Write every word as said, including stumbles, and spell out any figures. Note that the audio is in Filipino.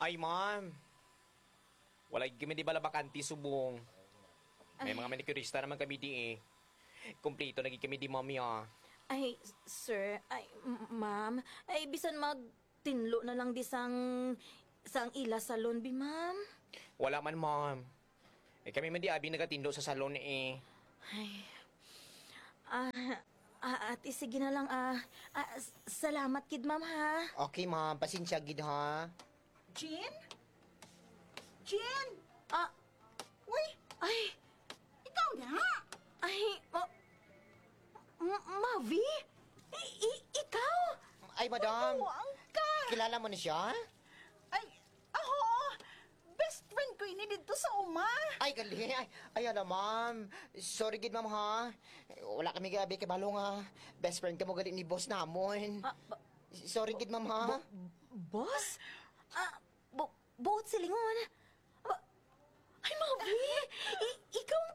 Ay, ma'am. Wala kami di bala bakanti subong. May Ay. mga manicurista naman kami di eh. Kumplito naging kami di mami ah. Ay, sir, ay, m- ma'am, ay, bisan magtinlo na lang di sang, sang ila salon, bi, ma'am. Wala man, ma'am. Eh, kami man di abi nagatindo sa salon eh. Ay, ah, ah, ate, sige na lang, ah, ah, s- salamat, kid, ma'am, ha. Okay, ma'am. Pasensya, gid, ha? Jean? Jean? Ah, Uy, ay, ikaw na! ay, oh, M- Mavi? I- i- ikaw? Ay, madam. Buwang ka! Kilala mo na siya? Ay, aho! Best friend ko ini dito sa uma! Ay, gali. Ay, ay, ano, ma'am. Sorry, gid, ma'am, ha? Wala kami gabi kay Balo nga. Best friend ka mo gali ni boss namon. Ah, ba- Sorry, gid, ma'am, ha? boss? Ah, bu- buot silingon. Ah, ay, Mavi! I- ikaw